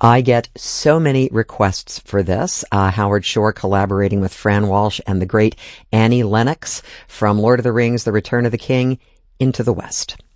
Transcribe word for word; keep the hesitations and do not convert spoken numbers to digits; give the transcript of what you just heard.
I get so many requests for this. Uh, Howard Shore collaborating with Fran Walsh and the great Annie Lennox from Lord of the Rings, The Return of the King, Into the West.